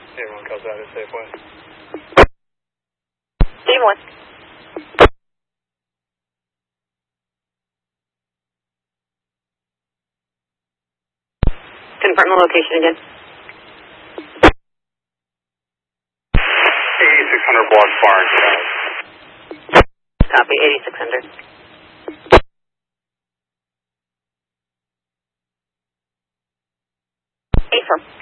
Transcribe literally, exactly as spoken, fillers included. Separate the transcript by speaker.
Speaker 1: Everyone comes out of Safeway.
Speaker 2: Team one. Confirm the location again.
Speaker 1: eighty-six hundred block bar.
Speaker 2: Copy, eighty-six hundred. Confirm.